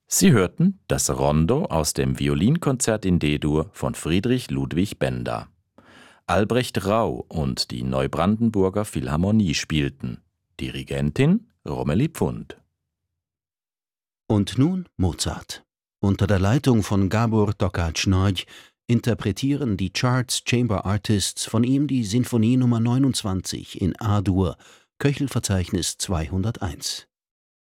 Sie hörten das Rondo aus dem Violinkonzert in D-Dur von Friedrich Ludwig Benda. Albrecht Rau und die Neubrandenburger Philharmonie spielten. Dirigentin Romeli Pfund. Und nun Mozart. Unter der Leitung von Gábor Takács-Nagy interpretieren die Charts Chamber Artists von ihm die Sinfonie Nummer 29 in A-Dur, Köchelverzeichnis 201.